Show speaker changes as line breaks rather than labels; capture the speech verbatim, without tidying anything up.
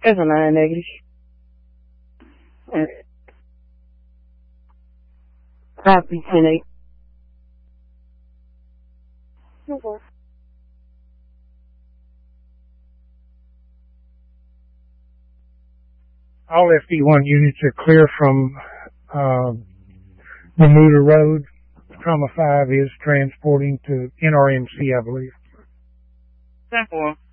There's a nine negative. Uh, Copy, ten eight. Okay.
All F D one units are clear from uh, Bermuda Road. Trauma five is transporting to N R M C, I believe.
ten four.